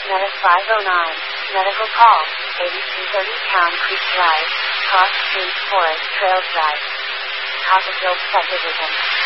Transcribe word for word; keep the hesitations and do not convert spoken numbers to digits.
Meta five oh nine, medical call, eighty-two thirty Town Creek Drive, Cross Street Forest Trail Drive, Copperfield Subdivision.